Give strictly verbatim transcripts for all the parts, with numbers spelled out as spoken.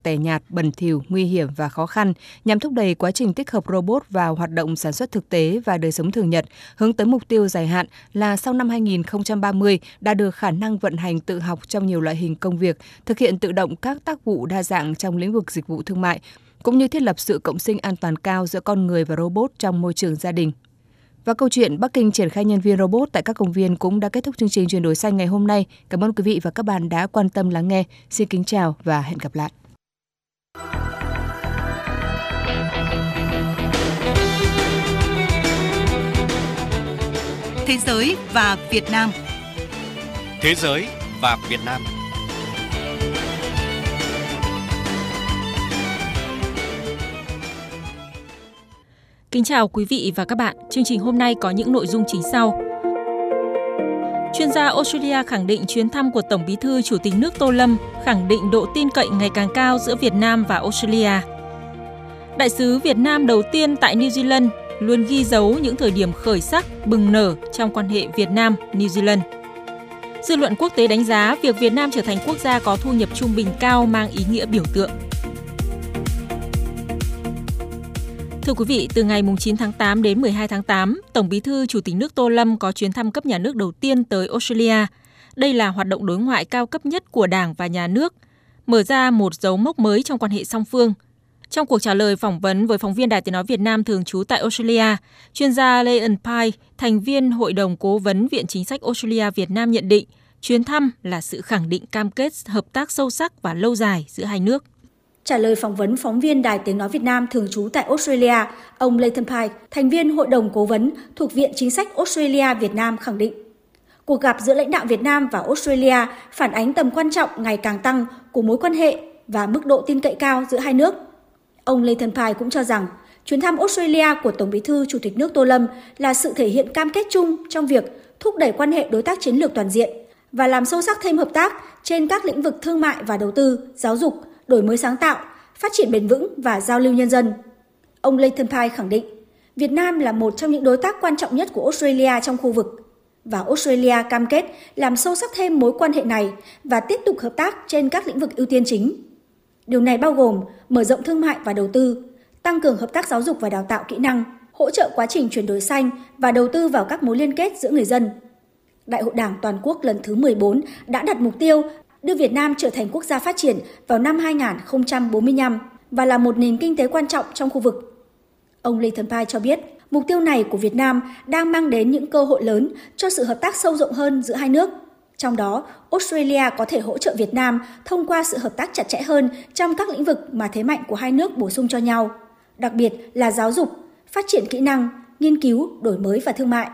tẻ nhạt, bẩn thỉu, nguy hiểm và khó khăn nhằm thúc đẩy quá trình tích hợp robot vào hoạt động sản xuất thực tế và đời sống thường nhật, hướng tới mục tiêu dài hạn là sau năm hai nghìn không trăm ba mươi đạt được khả năng vận hành tự học trong nhiều loại hình công việc, thực hiện tự động các tác vụ đa dạng trong lĩnh vực dịch vụ thương mại, cũng như thiết lập sự cộng sinh an toàn cao giữa con người và robot trong môi trường gia đình. Và câu chuyện Bắc Kinh triển khai nhân viên robot tại các công viên cũng đã kết thúc chương trình Chuyển đổi xanh ngày hôm nay. Cảm ơn quý vị và các bạn đã quan tâm lắng nghe. Xin kính chào và hẹn gặp lại. Thế giới và Việt Nam. Thế giới và Việt Nam. Kính chào quý vị và các bạn. Chương trình hôm nay có những nội dung chính sau. Chuyên gia Australia khẳng định chuyến thăm của Tổng Bí thư Chủ tịch nước Tô Lâm khẳng định độ tin cậy ngày càng cao giữa Việt Nam và Australia. Đại sứ Việt Nam đầu tiên tại New Zealand luôn ghi dấu những thời điểm khởi sắc, bừng nở trong quan hệ Việt Nam-New Zealand. Dư luận quốc tế đánh giá việc Việt Nam trở thành quốc gia có thu nhập trung bình cao mang ý nghĩa biểu tượng. Thưa quý vị, từ ngày chín tháng tám đến mười hai tháng tám, Tổng Bí thư Chủ tịch nước Tô Lâm có chuyến thăm cấp nhà nước đầu tiên tới Australia. Đây là hoạt động đối ngoại cao cấp nhất của Đảng và Nhà nước, mở ra một dấu mốc mới trong quan hệ song phương. Trong cuộc trả lời phỏng vấn với phóng viên Đài Tiếng nói Việt Nam thường trú tại Australia, chuyên gia Leon Pye, thành viên Hội đồng Cố vấn Viện Chính sách Australia Việt Nam nhận định, chuyến thăm là sự khẳng định cam kết hợp tác sâu sắc và lâu dài giữa hai nước. Trả lời phỏng vấn phóng viên Đài Tiếng nói Việt Nam thường trú tại Australia, ông Leighton Pye, thành viên Hội đồng Cố vấn thuộc Viện Chính sách Australia Việt Nam khẳng định, cuộc gặp giữa lãnh đạo Việt Nam và Australia phản ánh tầm quan trọng ngày càng tăng của mối quan hệ và mức độ tin cậy cao giữa hai nước. Ông Leighton Pye cũng cho rằng, chuyến thăm Australia của Tổng Bí thư Chủ tịch nước Tô Lâm là sự thể hiện cam kết chung trong việc thúc đẩy quan hệ đối tác chiến lược toàn diện và làm sâu sắc thêm hợp tác trên các lĩnh vực thương mại và đầu tư, giáo dục, đổi mới sáng tạo, phát triển bền vững và giao lưu nhân dân. Ông Leighton Pye khẳng định, Việt Nam là một trong những đối tác quan trọng nhất của Australia trong khu vực và Australia cam kết làm sâu sắc thêm mối quan hệ này và tiếp tục hợp tác trên các lĩnh vực ưu tiên chính. Điều này bao gồm mở rộng thương mại và đầu tư, tăng cường hợp tác giáo dục và đào tạo kỹ năng, hỗ trợ quá trình chuyển đổi xanh và đầu tư vào các mối liên kết giữa người dân. Đại hội Đảng Toàn quốc lần thứ mười bốn đã đặt mục tiêu đưa Việt Nam trở thành quốc gia phát triển vào năm hai nghìn không trăm bốn mươi lăm và là một nền kinh tế quan trọng trong khu vực. Ông Leighton Pye cho biết, mục tiêu này của Việt Nam đang mang đến những cơ hội lớn cho sự hợp tác sâu rộng hơn giữa hai nước. Trong đó, Australia có thể hỗ trợ Việt Nam thông qua sự hợp tác chặt chẽ hơn trong các lĩnh vực mà thế mạnh của hai nước bổ sung cho nhau, đặc biệt là giáo dục, phát triển kỹ năng, nghiên cứu, đổi mới và thương mại.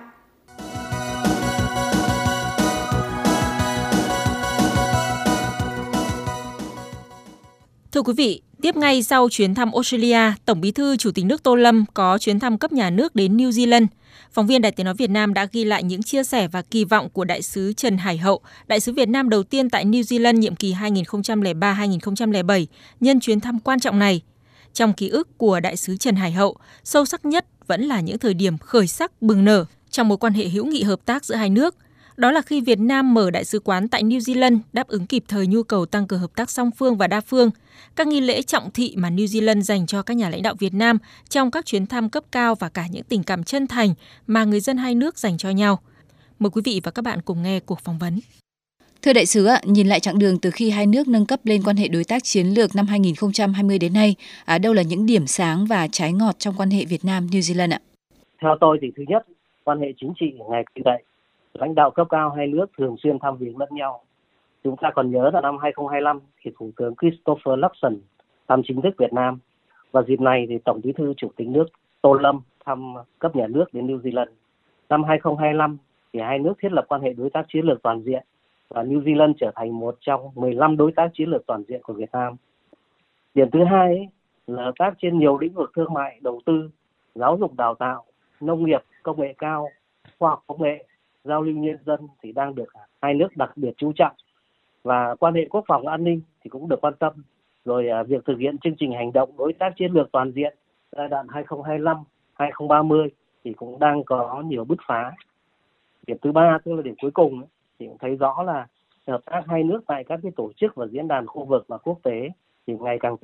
Thưa quý vị, tiếp ngay sau chuyến thăm Australia, Tổng Bí thư Chủ tịch nước Tô Lâm có chuyến thăm cấp nhà nước đến New Zealand. Phóng viên Đài Tiếng nói Việt Nam đã ghi lại những chia sẻ và kỳ vọng của đại sứ Trần Hải Hậu, đại sứ Việt Nam đầu tiên tại New Zealand nhiệm kỳ hai nghìn không trăm lẻ ba đến hai nghìn không trăm lẻ bảy, nhân chuyến thăm quan trọng này. Trong ký ức của đại sứ Trần Hải Hậu, sâu sắc nhất vẫn là những thời điểm khởi sắc bừng nở trong mối quan hệ hữu nghị hợp tác giữa hai nước. Đó là khi Việt Nam mở đại sứ quán tại New Zealand đáp ứng kịp thời nhu cầu tăng cường hợp tác song phương và đa phương, các nghi lễ trọng thị mà New Zealand dành cho các nhà lãnh đạo Việt Nam trong các chuyến thăm cấp cao và cả những tình cảm chân thành mà người dân hai nước dành cho nhau. Mời quý vị và các bạn cùng nghe cuộc phỏng vấn. Thưa đại sứ, nhìn lại chặng đường từ khi hai nước nâng cấp lên quan hệ đối tác chiến lược năm hai nghìn không trăm hai mươi đến nay, à, đâu là những điểm sáng và trái ngọt trong quan hệ Việt Nam-New Zealand ạ? Theo tôi thì thứ nhất, quan hệ chính trị ngày càng đẩy. Lãnh đạo cấp cao hai nước thường xuyên thăm viếng lẫn nhau. Chúng ta còn nhớ là năm hai nghìn không trăm hai mươi lăm thì Thủ tướng Christopher Luxon thăm chính thức Việt Nam, và dịp này thì Tổng Bí thư Chủ tịch nước Tô Lâm thăm cấp nhà nước đến New Zealand. Năm hai nghìn không trăm hai mươi lăm thì hai nước thiết lập quan hệ đối tác chiến lược toàn diện và New Zealand trở thành một trong mười lăm đối tác chiến lược toàn diện của Việt Nam. Điểm thứ hai ấy, là hợp tác trên nhiều lĩnh vực thương mại, đầu tư, giáo dục đào tạo, nông nghiệp, công nghệ cao, khoa học công nghệ, giao lưu nhân dân thì đang được hai nước đặc biệt chú trọng, và quan hệ quốc phòng an ninh thì cũng được quan tâm. Rồi à, việc thực hiện chương trình hành động đối tác chiến lược toàn diện giai đoạn hai nghìn không trăm hai mươi lăm đến hai nghìn không trăm ba mươi thì cũng đang có nhiều bứt phá. Điểm thứ ba, tức là điểm cuối cùng ấy, thì cũng thấy rõ là hợp tác hai nước tại các cái tổ chức và diễn đàn khu vực và quốc tế thì ngày càng